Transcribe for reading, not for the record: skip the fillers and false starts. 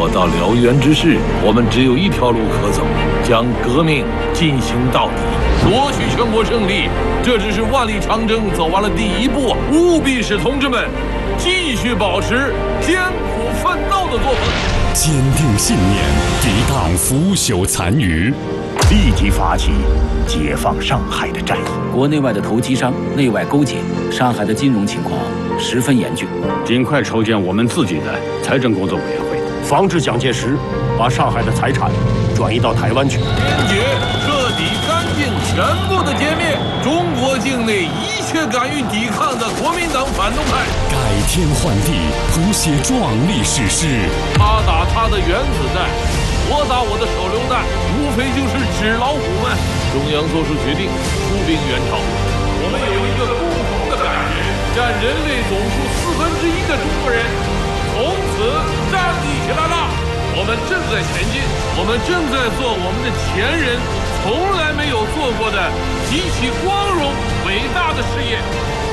做到燎原之势，我们只有一条路可走，将革命进行到底，夺取全国胜利。这只是万里长征走完了第一步，务必使同志们继续保持艰苦奋斗的作风， 坚定信念，抵挡腐朽残余， 立即发起解放上海的战役。 国内外的投机商内外勾结，上海的金融情况十分严峻， 尽快筹建我们自己的财政工作委员会， 防止蒋介石把上海的财产转移到台湾去。 坚决、彻底、干净、全部的歼灭中国境内一切敢于抵抗的国民党反动派， 改天换地，谱写壮丽史诗。 他打他的原子弹，我打我的手榴弹，无非就是纸老虎们。中央做出决定，出兵援朝。我们有一个共同的感觉，占人类总数1/4的中国人从此站立起来了。我们正在前进，我们正在做我们的前人从来没有做过的极其光荣伟大的事业。